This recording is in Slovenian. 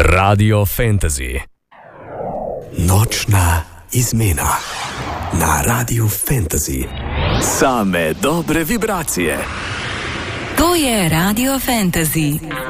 Radio Fantasy. Nočna izmena na Radio Fantasy. Same dobre vibracije. To je Radio Fantasy.